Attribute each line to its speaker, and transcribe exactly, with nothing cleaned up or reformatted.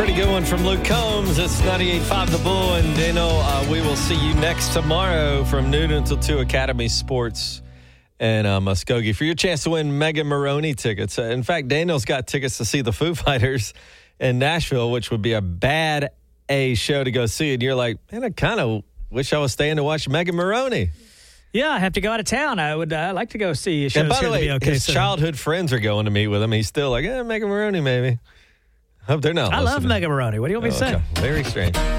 Speaker 1: pretty good one from Luke Combs. It's ninety-eight point five The Bull. And Daniel, uh, we will see you next tomorrow from noon until two, Academy Sports and uh, Muskogee, for your chance to win Megan Maroney tickets. Uh, in fact, Daniel's got tickets to see the Foo Fighters in Nashville, which would be a bad A show to go see. And you're like, man, I kind of wish I was staying to watch Megan Maroney.
Speaker 2: Yeah, I have to go out of town. I would uh, like to go see shows
Speaker 1: And by
Speaker 2: here
Speaker 1: the way,
Speaker 2: to be okay.
Speaker 1: his
Speaker 2: so.
Speaker 1: childhood friends are going to meet with him. He's still like, eh, Megan Maroney, maybe. Hope they're not
Speaker 2: I
Speaker 1: listening.
Speaker 2: love Megan Maroney. What do you want me to
Speaker 1: Oh,
Speaker 2: say?
Speaker 1: okay. Very strange.